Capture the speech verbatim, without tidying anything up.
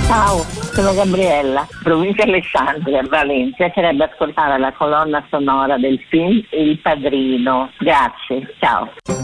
Ciao, sono Gabriella, provincia Alessandria, Valencia. Piacerebbe ascoltare la colonna sonora del film Il Padrino. Grazie, ciao.